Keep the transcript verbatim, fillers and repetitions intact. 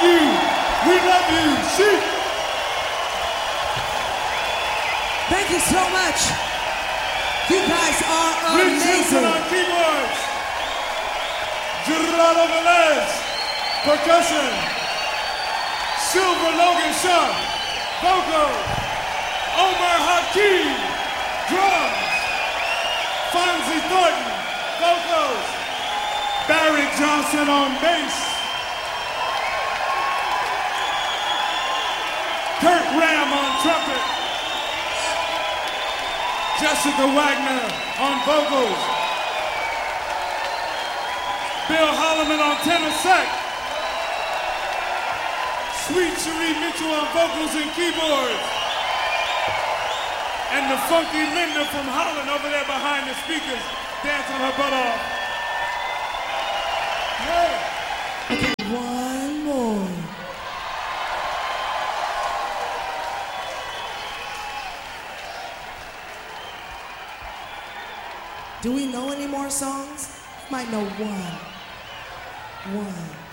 you. We love you. Sheep. Thank you so much. You guys are Rich Houston amazing. on keyboards. Gerardo Velez, percussion. Silver Logan Shaw, vocals. Omar Hakeem, drums. Fonzie Thornton, vocals. Barry Johnson on bass. Kurt Ram on trumpet. Jessica Wagner on vocals. Bill Holloman on tenor sax. Sweet Cherie Mitchell on vocals and keyboards. And the funky Linda from Holland over there behind the speakers dancing her butt off. Yeah. Okay, one more. Do we know any more songs? Might know one. One.